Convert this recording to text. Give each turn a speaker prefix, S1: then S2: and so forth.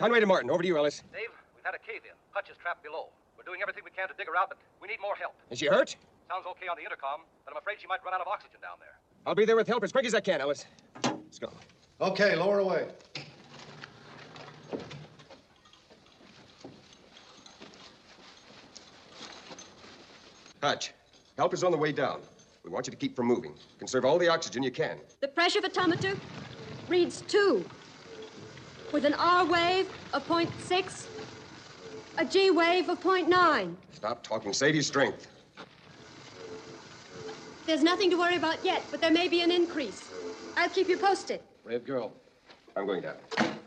S1: Conway to Martin. Over to you, Ellis.
S2: Dave, we've had a cave-in. Hutch is trapped below. We're doing everything we can to dig her out, but we need more help.
S1: Is she hurt?
S2: Sounds okay on the intercom, but I'm afraid she might run out of oxygen down there.
S1: I'll be there with help as quick as I can, Ellis. Let's go.
S3: Okay, lower away.
S1: Hutch, help is on the way down. We want you to keep from moving. Conserve all the oxygen you can.
S4: The pressure photometer reads 2, with an R wave of 0.6, a G wave of 0.9.
S1: Stop talking. Save your strength.
S4: There's nothing to worry about yet, but there may be an increase. I'll keep you posted.
S3: Brave girl.
S1: I'm going down.